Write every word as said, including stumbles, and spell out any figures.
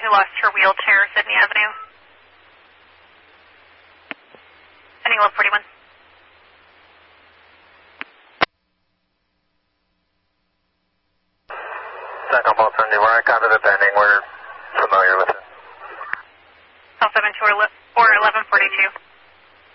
who lost her wheelchair, Sydney Avenue. Heading eleven forty-one. Second Bolt seventy, we're on to the bending. We're familiar with it. South seven two or eleven forty-two.